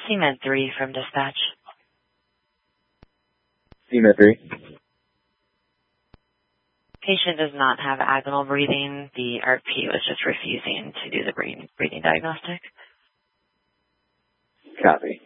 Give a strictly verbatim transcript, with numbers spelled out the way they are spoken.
C Med three from dispatch. C Med three. Patient does not have agonal breathing. The A R P was just refusing to do the breathing, breathing diagnostic. Copy.